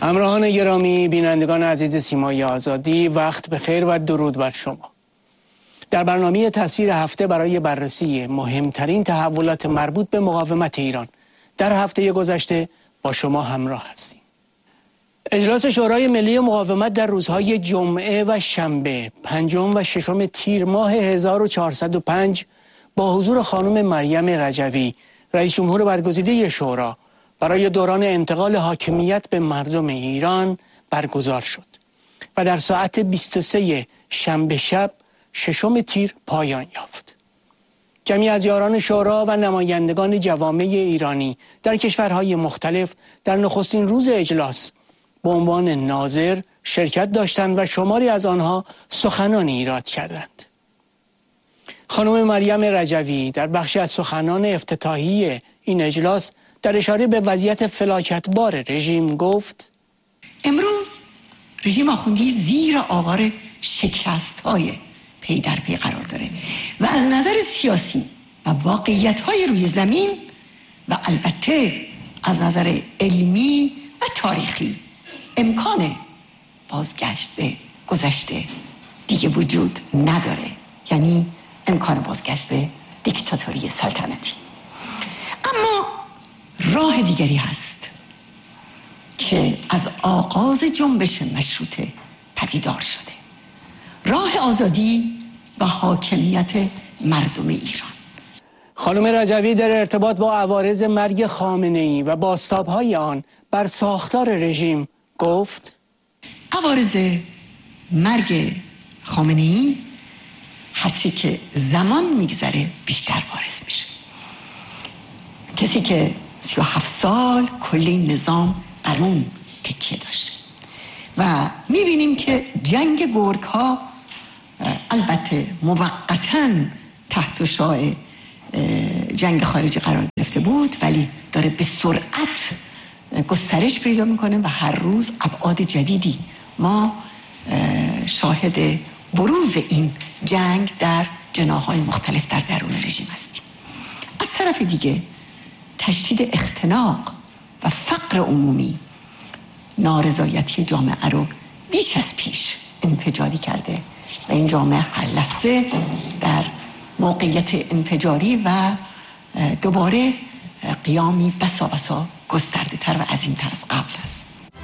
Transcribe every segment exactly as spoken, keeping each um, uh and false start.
همراهان گرامی، بینندگان عزیز سیمای آزادی، وقت بخیر و درود بر شما. در برنامه تصویر هفته برای بررسی مهمترین تحولات مربوط به مقاومت ایران در هفته گذشته با شما همراه هستیم. اجلاس شورای ملی مقاومت در روزهای جمعه و شنبه پنجم و ششم تیر ماه هزار و چهارصد و پنج با حضور خانم مریم رجوی، رئیس جمهور برگزیده شورا، برای دوران انتقال حاکمیت به مردم ایران برگزار شد و در ساعت بیست و سه شنبه شب ششم تیر پایان یافت. جمعی از یاران شورا و نمایندگان جوامع ایرانی در کشورهای مختلف در نخستین روز اجلاس به عنوان ناظر شرکت داشتند و شماری از آنها سخنانی ایراد کردند. خانم مریم رجوی در بخشی از سخنان افتتاحی این اجلاس در اشاره به وضعیت فلاکتبار رژیم گفت: امروز رژیم آخوندی زیر آوار شکست‌های پی در پی قرار داره و از نظر سیاسی و واقعیت‌های روی زمین و البته از نظر علمی و تاریخی امکان بازگشت به گذشته دیگه وجود نداره، یعنی امکان بازگشت به دیکتاتوری سلطنتی. اما راه دیگری هست که از آغاز جنبش مشروطه پدیدار شده: راه آزادی و حاکمیت مردم ایران. خانم رجوی در ارتباط با عوارض مرگ خامنه‌ای و بازتاب‌های آن بر ساختار رژیم گفت: عوارض مرگ خامنه‌ای هرچی که زمان میگذره بیشتر بارز میشه. کسی که سی و هفت سال کلی نظام قانون تکیه داشته و میبینیم که جنگ گرگ ها البته موقتاً تحت شعاع جنگ خارجی قرار گرفته بود، ولی داره به سرعت گسترش پیدا میکنه و هر روز ابعاد جدیدی ما شاهد بروز این جنگ در جناح‌های مختلف در درون رژیم هستیم. از طرف دیگه تشدید اختناق و فقر عمومی نارضایتی جامعه رو بیش از پیش انفجاری کرده و این جامعه هر لحظه در موقعیت انفجاری و دوباره قیامی بسا بسا گسترده تر و عظیم‌تر از قبل است.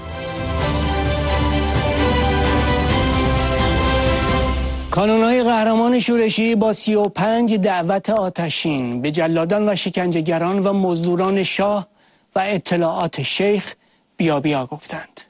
کانون‌های قهرمان شورشی با سی و پنج دعوت آتشین به جلادان و شکنجهگران و مزدوران شاه و اطلاعات شیخ بیا بیا گفتند.